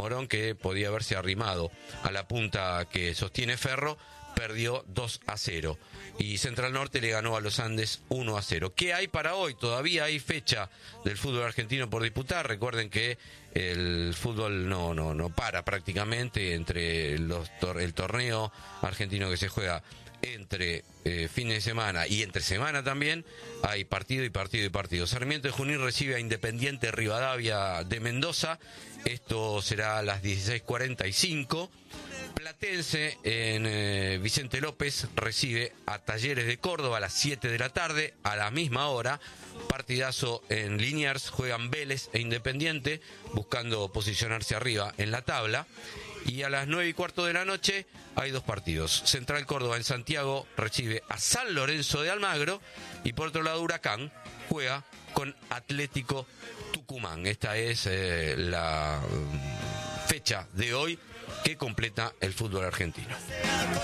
Morón, que podía haberse arrimado a la punta que sostiene Ferro, perdió 2-0. Y Central Norte le ganó a los Andes 1-0. ¿Qué hay para hoy? Todavía hay fecha del fútbol argentino por disputar. Recuerden que el fútbol no para prácticamente entre el torneo argentino que se juega entre fin de semana y entre semana también. Hay partido y partido y partido. Sarmiento de Junín recibe a Independiente Rivadavia de Mendoza. Esto será a las 16:45. Platense en Vicente López recibe a Talleres de Córdoba a las 7 de la tarde, a la misma hora. Partidazo en Liniers, juegan Vélez e Independiente, buscando posicionarse arriba en la tabla. Y a las 9:15 de la noche hay dos partidos. Central Córdoba en Santiago recibe a San Lorenzo de Almagro, y por otro lado Huracán juega con Atlético Tucumán. Esta es la fecha de hoy que completa el fútbol argentino.